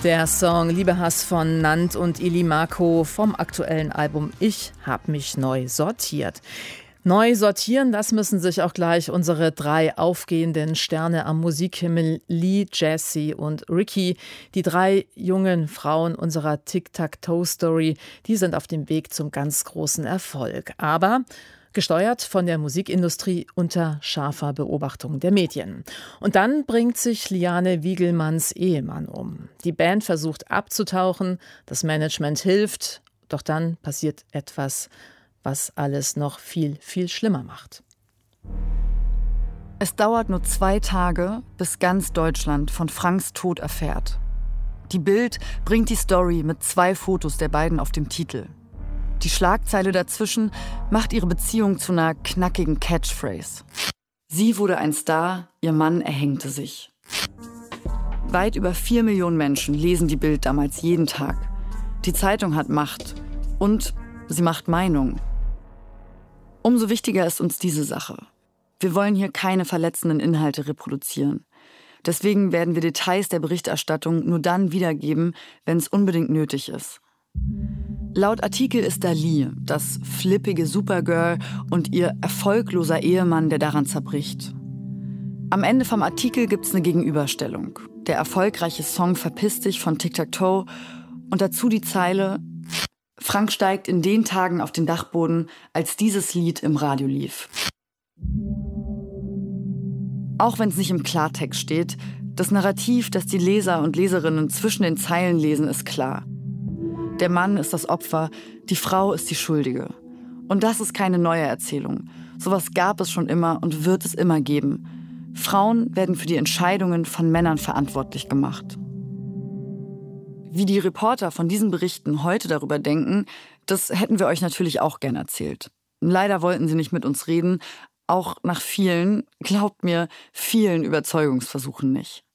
Der Song Liebe Hass von Nant und Ili Marco vom aktuellen Album Ich hab mich neu sortiert. Neu sortieren, das müssen sich auch gleich unsere 3 aufgehenden Sterne am Musikhimmel, Lee, Jessie und Ricky. Die 3 jungen Frauen unserer Tic-Tac-Toe-Story, die sind auf dem Weg zum ganz großen Erfolg. Aber gesteuert von der Musikindustrie unter scharfer Beobachtung der Medien. Und dann bringt sich Liane Wiegelmanns Ehemann um. Die Band versucht abzutauchen, das Management hilft, doch dann passiert etwas, was alles noch viel, viel schlimmer macht. Es dauert nur 2 Tage, bis ganz Deutschland von Franks Tod erfährt. Die Bild bringt die Story mit 2 Fotos der beiden auf dem Titel. Die Schlagzeile dazwischen macht ihre Beziehung zu einer knackigen Catchphrase. Sie wurde ein Star, ihr Mann erhängte sich. Weit über 4 Millionen Menschen lesen die Bild damals jeden Tag. Die Zeitung hat Macht und sie macht Meinung. Umso wichtiger ist uns diese Sache. Wir wollen hier keine verletzenden Inhalte reproduzieren. Deswegen werden wir Details der Berichterstattung nur dann wiedergeben, wenn es unbedingt nötig ist. Laut Artikel ist da Lee, das flippige Supergirl und ihr erfolgloser Ehemann, der daran zerbricht. Am Ende vom Artikel gibt's eine Gegenüberstellung. Der erfolgreiche Song Verpiss dich von Tic-Tac-Toe und dazu die Zeile: Frank steigt in den Tagen auf den Dachboden, als dieses Lied im Radio lief. Auch wenn es nicht im Klartext steht, das Narrativ, das die Leser und Leserinnen zwischen den Zeilen lesen, ist klar. Der Mann ist das Opfer, die Frau ist die Schuldige. Und das ist keine neue Erzählung. Sowas gab es schon immer und wird es immer geben. Frauen werden für die Entscheidungen von Männern verantwortlich gemacht. Wie die Reporter von diesen Berichten heute darüber denken, das hätten wir euch natürlich auch gern erzählt. Leider wollten sie nicht mit uns reden, auch nach vielen, glaubt mir, vielen Überzeugungsversuchen nicht.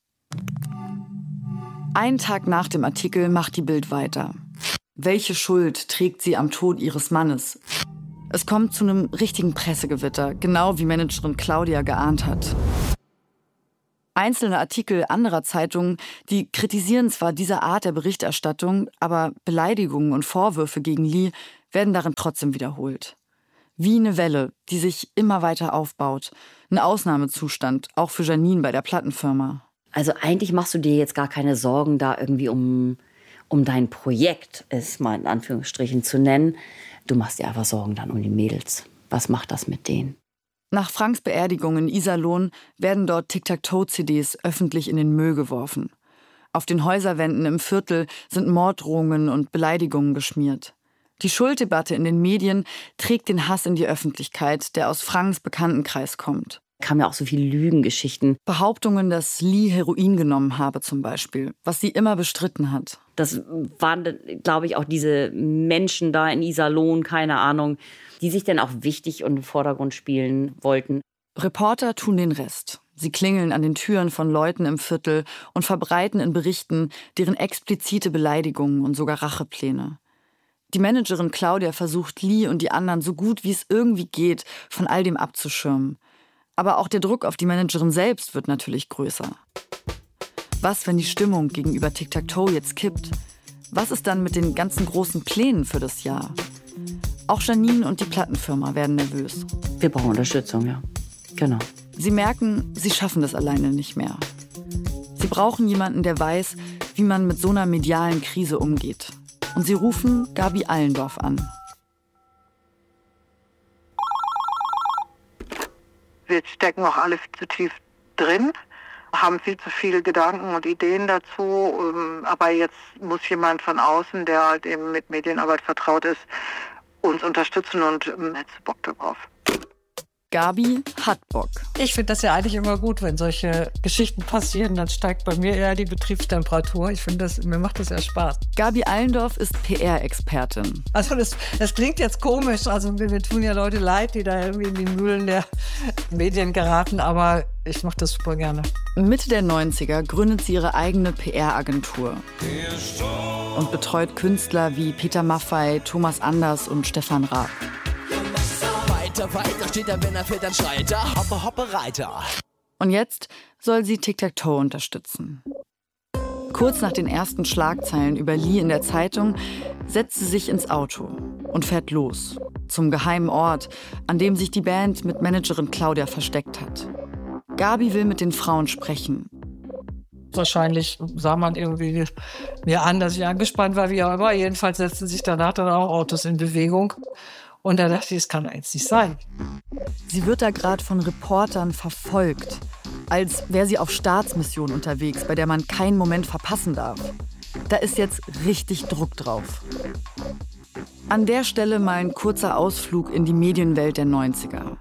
Einen Tag nach dem Artikel macht die Bild weiter. Welche Schuld trägt sie am Tod ihres Mannes? Es kommt zu einem richtigen Pressegewitter, genau wie Managerin Claudia geahnt hat. Einzelne Artikel anderer Zeitungen, die kritisieren zwar diese Art der Berichterstattung, aber Beleidigungen und Vorwürfe gegen Lee werden darin trotzdem wiederholt. Wie eine Welle, die sich immer weiter aufbaut. Ein Ausnahmezustand, auch für Janine bei der Plattenfirma. Also eigentlich machst du dir jetzt gar keine Sorgen da irgendwie um dein Projekt, es mal in Anführungsstrichen zu nennen. Du machst dir einfach Sorgen dann um die Mädels. Was macht das mit denen? Nach Franks Beerdigung in Iserlohn werden dort Tic-Tac-Toe-CDs öffentlich in den Müll geworfen. Auf den Häuserwänden im Viertel sind Morddrohungen und Beleidigungen geschmiert. Die Schulddebatte in den Medien trägt den Hass in die Öffentlichkeit, der aus Franks Bekanntenkreis kommt. Kamen ja auch so viele Lügengeschichten. Behauptungen, dass Lee Heroin genommen habe zum Beispiel, was sie immer bestritten hat. Das waren, glaube ich, auch diese Menschen da in Iserlohn, keine Ahnung, die sich dann auch wichtig und im Vordergrund spielen wollten. Reporter tun den Rest. Sie klingeln an den Türen von Leuten im Viertel und verbreiten in Berichten deren explizite Beleidigungen und sogar Rachepläne. Die Managerin Claudia versucht, Lee und die anderen so gut wie es irgendwie geht, von all dem abzuschirmen. Aber auch der Druck auf die Managerin selbst wird natürlich größer. Was, wenn die Stimmung gegenüber Tic-Tac-Toe jetzt kippt? Was ist dann mit den ganzen großen Plänen für das Jahr? Auch Janine und die Plattenfirma werden nervös. Wir brauchen Unterstützung, ja. Genau. Sie merken, sie schaffen das alleine nicht mehr. Sie brauchen jemanden, der weiß, wie man mit so einer medialen Krise umgeht. Und sie rufen Gabi Allendorf an. Wir stecken auch alle zu tief drin, haben viel zu viele Gedanken und Ideen dazu. Aber jetzt muss jemand von außen, der halt eben mit Medienarbeit vertraut ist, uns unterstützen und hättest Bock darauf. Gabi hat Bock. Ich finde das ja eigentlich immer gut, wenn solche Geschichten passieren. Dann steigt bei mir eher die Betriebstemperatur. Ich finde, mir macht das ja Spaß. Gabi Allendorf ist PR-Expertin. Also das klingt jetzt komisch. Also mir tun ja Leute leid, die da irgendwie in die Mühlen der Medien geraten. Aber ich mache das super gerne. Mitte der 90er gründet sie ihre eigene PR-Agentur und betreut Künstler wie Peter Maffay, Thomas Anders und Stefan Raab. Weiter steht er, wenn er fällt, dann schreit er. Hoppe, hoppe, Reiter. Und jetzt soll sie Tic-Tac-Toe unterstützen. Kurz nach den ersten Schlagzeilen über Lee in der Zeitung setzt sie sich ins Auto und fährt los. Zum geheimen Ort, an dem sich die Band mit Managerin Claudia versteckt hat. Gabi will mit den Frauen sprechen. Wahrscheinlich sah man irgendwie mir an, dass ich angespannt war, wie auch immer. Jedenfalls setzten sich danach dann auch Autos in Bewegung. Und da dachte ich, das kann jetzt nicht sein. Sie wird da gerade von Reportern verfolgt, als wäre sie auf Staatsmission unterwegs, bei der man keinen Moment verpassen darf. Da ist jetzt richtig Druck drauf. An der Stelle mal ein kurzer Ausflug in die Medienwelt der 90er.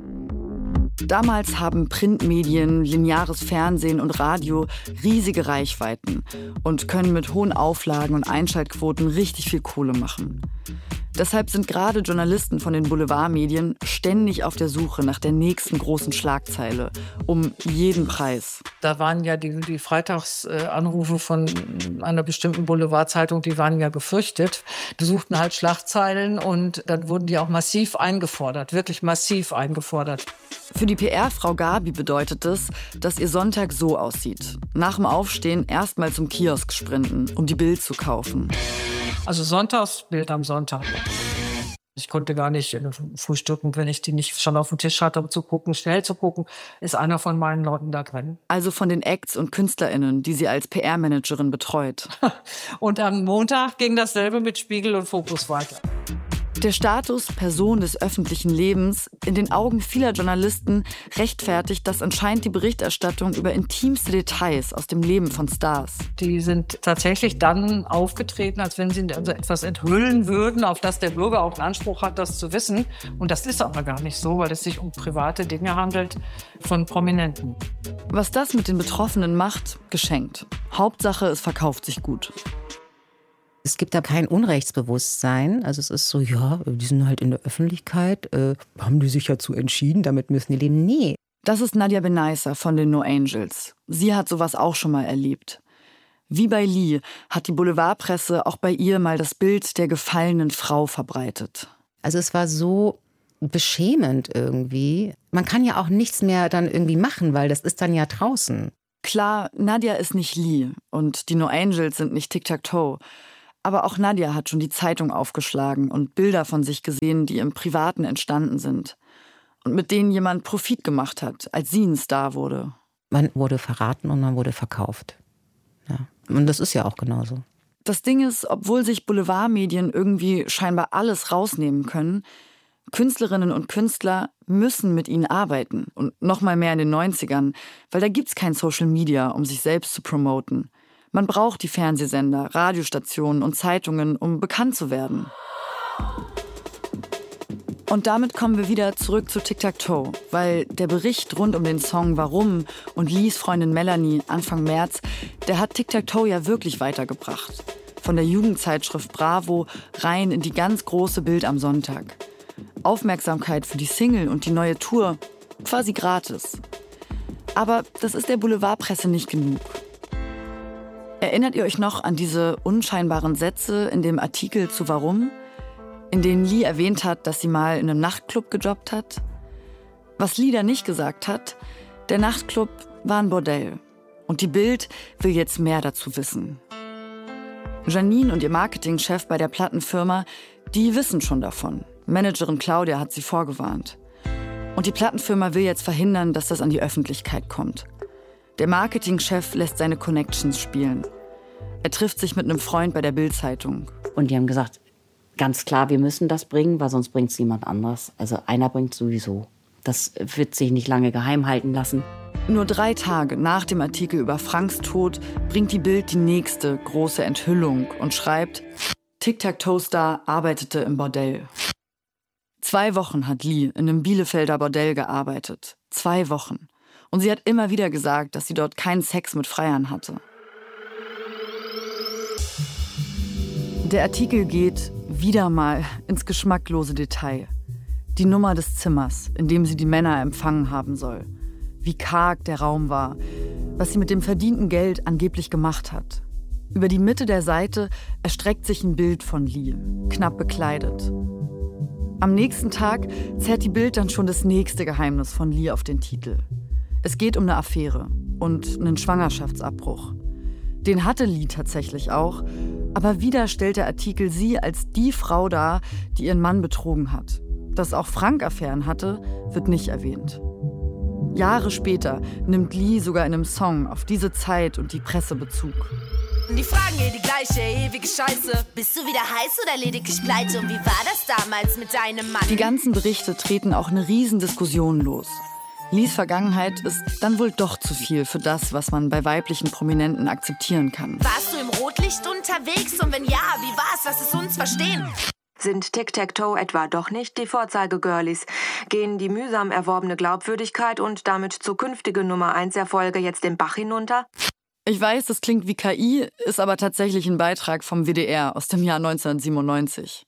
Damals haben Printmedien, lineares Fernsehen und Radio riesige Reichweiten und können mit hohen Auflagen und Einschaltquoten richtig viel Kohle machen. Deshalb sind gerade Journalisten von den Boulevardmedien ständig auf der Suche nach der nächsten großen Schlagzeile, um jeden Preis. Da waren ja die Freitagsanrufe von einer bestimmten Boulevardzeitung, die waren ja gefürchtet. Die suchten halt Schlagzeilen und dann wurden die auch massiv eingefordert, wirklich massiv eingefordert. Für die PR-Frau Gabi bedeutet es, dass ihr Sonntag so aussieht. Nach dem Aufstehen erstmal zum Kiosk sprinten, um die Bild zu kaufen. Also Sonntagsbild am Sonntag. Ich konnte gar nicht frühstücken, wenn ich die nicht schon auf dem Tisch hatte, um zu gucken, schnell zu gucken, ist einer von meinen Leuten da drin. Also von den Acts und KünstlerInnen, die sie als PR-Managerin betreut. Und am Montag ging dasselbe mit Spiegel und Fokus weiter. Der Status Person des öffentlichen Lebens in den Augen vieler Journalisten rechtfertigt das anscheinend die Berichterstattung über intimste Details aus dem Leben von Stars. Die sind tatsächlich dann aufgetreten, als wenn sie etwas enthüllen würden, auf das der Bürger auch einen Anspruch hat, das zu wissen. Und das ist aber gar nicht so, weil es sich um private Dinge handelt von Prominenten. Was das mit den Betroffenen macht, geschenkt. Hauptsache, es verkauft sich gut. Es gibt da kein Unrechtsbewusstsein. Also es ist so, ja, die sind halt in der Öffentlichkeit. Haben die sich ja zu entschieden, damit müssen die leben. Nee. Das ist Nadia Benaissa von den No Angels. Sie hat sowas auch schon mal erlebt. Wie bei Lee hat die Boulevardpresse auch bei ihr mal das Bild der gefallenen Frau verbreitet. Also es war so beschämend irgendwie. Man kann ja auch nichts mehr dann irgendwie machen, weil das ist dann ja draußen. Klar, Nadia ist nicht Lee und die No Angels sind nicht Tic-Tac-Toe. Aber auch Nadia hat schon die Zeitung aufgeschlagen und Bilder von sich gesehen, die im Privaten entstanden sind. Und mit denen jemand Profit gemacht hat, als sie ein Star wurde. Man wurde verraten und man wurde verkauft. Ja. Und das ist ja auch genauso. Das Ding ist, obwohl sich Boulevardmedien irgendwie scheinbar alles rausnehmen können, Künstlerinnen und Künstler müssen mit ihnen arbeiten. Und noch mal mehr in den 90ern, weil da gibt's kein Social Media, um sich selbst zu promoten. Man braucht die Fernsehsender, Radiostationen und Zeitungen, um bekannt zu werden. Und damit kommen wir wieder zurück zu Tic-Tac-Toe, weil der Bericht rund um den Song Warum und Lees Freundin Melanie Anfang März, der hat Tic-Tac-Toe ja wirklich weitergebracht. Von der Jugendzeitschrift Bravo rein in die ganz große Bild am Sonntag. Aufmerksamkeit für die Single und die neue Tour, quasi gratis. Aber das ist der Boulevardpresse nicht genug. Erinnert ihr euch noch an diese unscheinbaren Sätze in dem Artikel zu Warum, in denen Lee erwähnt hat, dass sie mal in einem Nachtclub gejobbt hat? Was Lee da nicht gesagt hat, der Nachtclub war ein Bordell. Und die Bild will jetzt mehr dazu wissen. Janine und ihr Marketingchef bei der Plattenfirma, die wissen schon davon. Managerin Claudia hat sie vorgewarnt. Und die Plattenfirma will jetzt verhindern, dass das an die Öffentlichkeit kommt. Der Marketingchef lässt seine Connections spielen. Er trifft sich mit einem Freund bei der Bild-Zeitung. Und die haben gesagt, ganz klar, wir müssen das bringen, weil sonst bringt es jemand anderes. Also einer bringt sowieso. Das wird sich nicht lange geheim halten lassen. Nur 3 Tage nach dem Artikel über Franks Tod bringt die Bild die nächste große Enthüllung und schreibt, Tic-Tac-Toe-Star arbeitete im Bordell. 2 Wochen hat Lee in einem Bielefelder Bordell gearbeitet. 2 Wochen. Und sie hat immer wieder gesagt, dass sie dort keinen Sex mit Freiern hatte. Der Artikel geht wieder mal ins geschmacklose Detail. Die Nummer des Zimmers, in dem sie die Männer empfangen haben soll. Wie karg der Raum war, was sie mit dem verdienten Geld angeblich gemacht hat. Über die Mitte der Seite erstreckt sich ein Bild von Lee, knapp bekleidet. Am nächsten Tag zerrt die Bild dann schon das nächste Geheimnis von Lee auf den Titel. Es geht um eine Affäre und einen Schwangerschaftsabbruch. Den hatte Lee tatsächlich auch. Aber wieder stellt der Artikel sie als die Frau dar, die ihren Mann betrogen hat. Dass auch Frank Affären hatte, wird nicht erwähnt. Jahre später nimmt Lee sogar in einem Song auf diese Zeit und die Presse Bezug. Die Fragen die gleiche, ewige Scheiße. Bist du wieder heiß oder lediglich pleite? Und wie war das damals mit deinem Mann? Die ganzen Berichte treten auch eine Riesendiskussion los. Lees Vergangenheit ist dann wohl doch zu viel für das, was man bei weiblichen Prominenten akzeptieren kann. Warst du im Rotlicht unterwegs? Und wenn ja, wie war's? Lass es uns verstehen. Sind Tic-Tac-Toe etwa doch nicht die Vorzeige-Girlies? Gehen die mühsam erworbene Glaubwürdigkeit und damit zukünftige Nummer-1-Erfolge jetzt den Bach hinunter? Ich weiß, das klingt wie KI, ist aber tatsächlich ein Beitrag vom WDR aus dem Jahr 1997.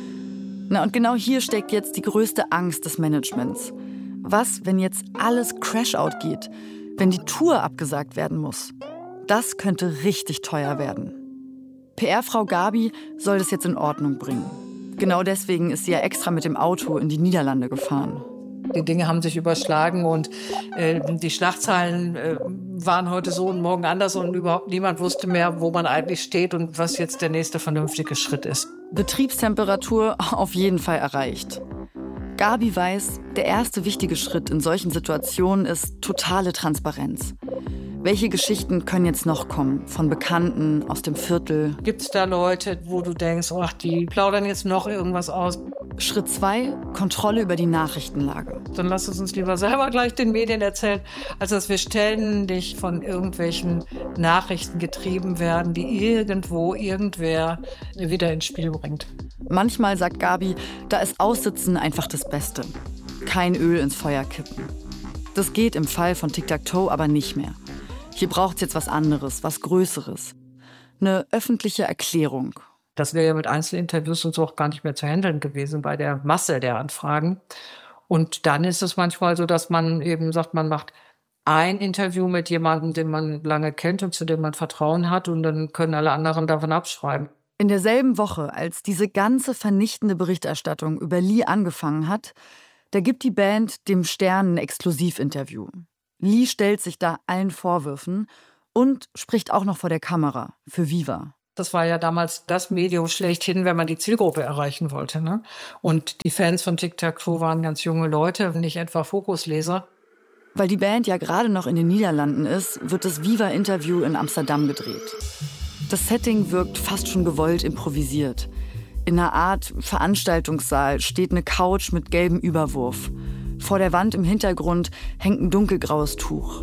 Na, und genau hier steckt jetzt die größte Angst des Managements. Was, wenn jetzt alles Crash-Out geht? Wenn die Tour abgesagt werden muss? Das könnte richtig teuer werden. PR-Frau Gabi soll das jetzt in Ordnung bringen. Genau deswegen ist sie ja extra mit dem Auto in die Niederlande gefahren. Die Dinge haben sich überschlagen und die Schlagzeilen waren heute so und morgen anders und überhaupt niemand wusste mehr, wo man eigentlich steht und was jetzt der nächste vernünftige Schritt ist. Betriebstemperatur auf jeden Fall erreicht. Gabi weiß, der erste wichtige Schritt in solchen Situationen ist totale Transparenz. Welche Geschichten können jetzt noch kommen? Von Bekannten, aus dem Viertel? Gibt es da Leute, wo du denkst, ach, die plaudern jetzt noch irgendwas aus? Schritt 2, Kontrolle über die Nachrichtenlage. Dann lass es uns lieber selber gleich den Medien erzählen, als dass wir ständig von irgendwelchen Nachrichten getrieben werden, die irgendwo irgendwer wieder ins Spiel bringt. Manchmal sagt Gabi, da ist Aussitzen einfach das Beste. Kein Öl ins Feuer kippen. Das geht im Fall von Tic-Tac-Toe aber nicht mehr. Hier braucht es jetzt was anderes, was Größeres. Eine öffentliche Erklärung. Das wäre ja mit Einzelinterviews und so auch gar nicht mehr zu handeln gewesen bei der Masse der Anfragen. Und dann ist es manchmal so, dass man eben sagt, man macht ein Interview mit jemandem, den man lange kennt und zu dem man Vertrauen hat, und dann können alle anderen davon abschreiben. In derselben Woche, als diese ganze vernichtende Berichterstattung über Lee angefangen hat, da gibt die Band dem Stern ein Exklusivinterview. Lee stellt sich da allen Vorwürfen und spricht auch noch vor der Kamera für Viva. Das war ja damals das Medium schlechthin, wenn man die Zielgruppe erreichen wollte, ne? Und die Fans von Tic-Tac-Toe waren ganz junge Leute, nicht etwa Fokusleser. Weil die Band ja gerade noch in den Niederlanden ist, wird das Viva-Interview in Amsterdam gedreht. Das Setting wirkt fast schon gewollt improvisiert. In einer Art Veranstaltungssaal steht eine Couch mit gelbem Überwurf. Vor der Wand im Hintergrund hängt ein dunkelgraues Tuch.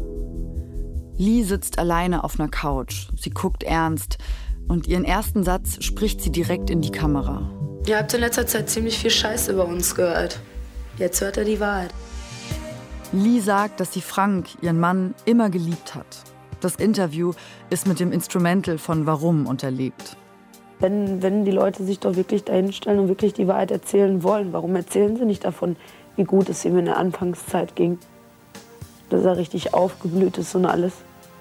Lee sitzt alleine auf einer Couch. Sie guckt ernst und ihren ersten Satz spricht sie direkt in die Kamera. Ihr habt in letzter Zeit ziemlich viel Scheiße über uns gehört. Jetzt hört er die Wahrheit. Lee sagt, dass sie Frank, ihren Mann, immer geliebt hat. Das Interview ist mit dem Instrumental von Warum unterlegt. Wenn die Leute sich doch wirklich dahin stellen und wirklich die Wahrheit erzählen wollen, warum erzählen sie nicht davon, wie gut es ihm in der Anfangszeit ging? Dass er richtig aufgeblüht ist und alles.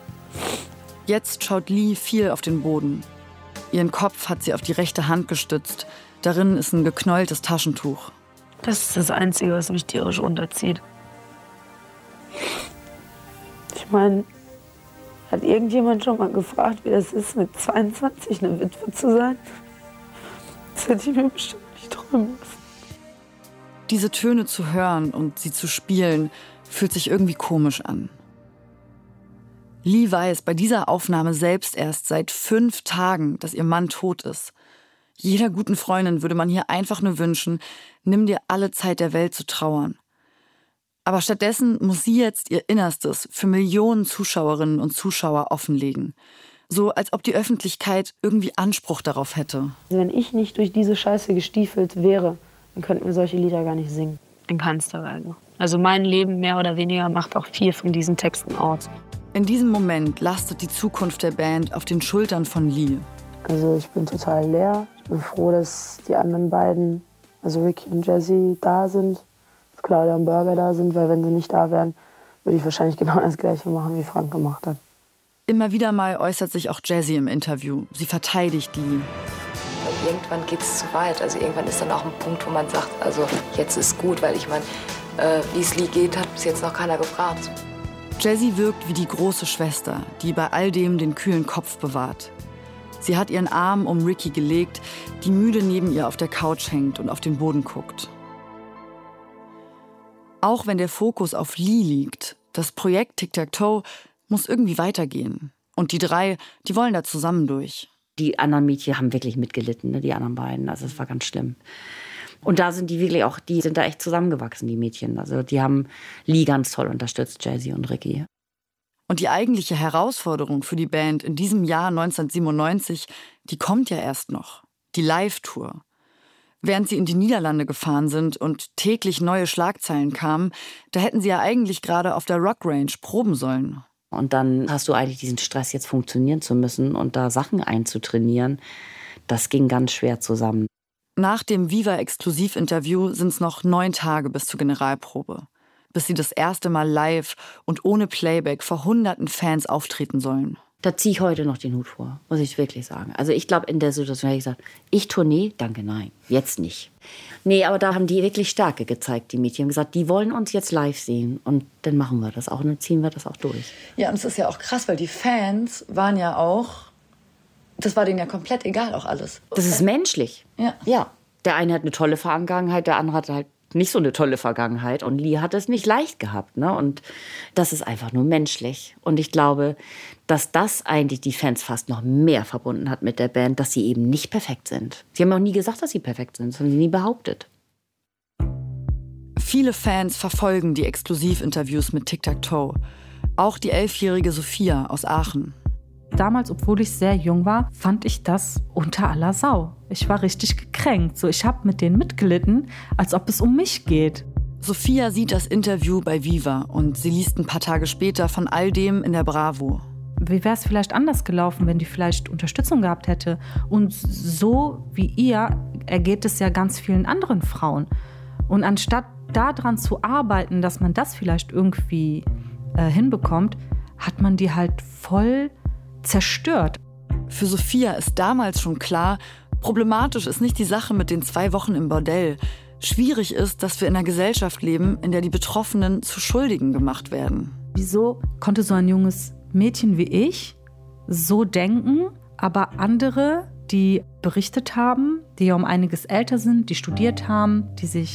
Jetzt schaut Lee viel auf den Boden. Ihren Kopf hat sie auf die rechte Hand gestützt. Darin ist ein geknäultes Taschentuch. Das ist das Einzige, was mich tierisch runterzieht. Ich meine, hat irgendjemand schon mal gefragt, wie das ist, mit 22 eine Witwe zu sein? Das hätte ich mir bestimmt nicht träumen lassen. Diese Töne zu hören und sie zu spielen, fühlt sich irgendwie komisch an. Lee weiß bei dieser Aufnahme selbst erst seit 5 Tagen, dass ihr Mann tot ist. Jeder guten Freundin würde man hier einfach nur wünschen, nimm dir alle Zeit der Welt zu trauern. Aber stattdessen muss sie jetzt ihr Innerstes für Millionen Zuschauerinnen und Zuschauer offenlegen. So, als ob die Öffentlichkeit irgendwie Anspruch darauf hätte. Wenn ich nicht durch diese Scheiße gestiefelt wäre, dann könnten wir solche Lieder gar nicht singen. In keinster Weise. Also mein Leben mehr oder weniger macht auch viel von diesen Texten aus. In diesem Moment lastet die Zukunft der Band auf den Schultern von Lee. Also ich bin total leer. Ich bin froh, dass die anderen beiden, also Ricky und Jessie, da sind. Dass Claudia und Burger da sind, weil wenn sie nicht da wären, würde ich wahrscheinlich genau das Gleiche machen, wie Frank gemacht hat. Immer wieder mal äußert sich auch Jessie im Interview. Sie verteidigt Lee. Irgendwann geht es zu weit. Also irgendwann ist dann auch ein Punkt, wo man sagt, also jetzt ist gut, weil ich meine, wie es Lee geht, hat bis jetzt noch keiner gefragt. Jessie wirkt wie die große Schwester, die bei all dem den kühlen Kopf bewahrt. Sie hat ihren Arm um Ricky gelegt, die müde neben ihr auf der Couch hängt und auf den Boden guckt. Auch wenn der Fokus auf Lee liegt, das Projekt Tic-Tac-Toe muss irgendwie weitergehen. Und die drei, die wollen da zusammen durch. Die anderen Mädchen haben wirklich mitgelitten, ne, die anderen beiden. Also es war ganz schlimm. Und da sind die wirklich auch, die sind da echt zusammengewachsen, die Mädchen. Also die haben Lee ganz toll unterstützt, Jessie und Ricky. Und die eigentliche Herausforderung für die Band in diesem Jahr 1997, die kommt ja erst noch. Die Live-Tour. Während sie in die Niederlande gefahren sind und täglich neue Schlagzeilen kamen, da hätten sie ja eigentlich gerade auf der Rock Range proben sollen. Und dann hast du eigentlich diesen Stress, jetzt funktionieren zu müssen und da Sachen einzutrainieren. Das ging ganz schwer zusammen. Nach dem Viva-Exklusiv-Interview sind es noch 9 Tage bis zur Generalprobe. Bis sie das erste Mal live und ohne Playback vor hunderten Fans auftreten sollen. Da ziehe ich heute noch den Hut vor, muss ich wirklich sagen. Also ich glaube, in der Situation habe ich gesagt, ich Tournee, danke, nein, jetzt nicht. Nee, aber da haben die wirklich Stärke gezeigt, die Mädchen. Haben gesagt, die wollen uns jetzt live sehen und dann machen wir das auch und dann ziehen wir das auch durch. Ja, und es ist ja auch krass, weil die Fans waren ja auch, das war denen ja komplett egal auch alles. Das ist menschlich. Ja. Der eine hat eine tolle Vergangenheit, der andere hat halt nicht so eine tolle Vergangenheit. Und Lee hat es nicht leicht gehabt. Ne? Und das ist einfach nur menschlich. Und ich glaube, dass das eigentlich die Fans fast noch mehr verbunden hat mit der Band, dass sie eben nicht perfekt sind. Sie haben auch nie gesagt, dass sie perfekt sind. Das haben sie nie behauptet. Viele Fans verfolgen die Exklusivinterviews mit Tic-Tac-Toe. Auch die 11-jährige Sophia aus Aachen. Damals, obwohl ich sehr jung war, fand ich das unter aller Sau. Ich war richtig gekränkt. So, ich habe mit denen mitgelitten, als ob es um mich geht. Sophia sieht das Interview bei Viva und sie liest ein paar Tage später von all dem in der Bravo. Wie wäre es vielleicht anders gelaufen, wenn die vielleicht Unterstützung gehabt hätte? Und so wie ihr ergeht es ja ganz vielen anderen Frauen. Und anstatt daran zu arbeiten, dass man das vielleicht irgendwie hinbekommt, hat man die halt voll zerstört. Für Sophia ist damals schon klar, problematisch ist nicht die Sache mit den 2 Wochen im Bordell. Schwierig ist, dass wir in einer Gesellschaft leben, in der die Betroffenen zu Schuldigen gemacht werden. Wieso konnte so ein junges Mädchen wie ich so denken, aber andere, die berichtet haben, die ja um einiges älter sind, die studiert haben, die sich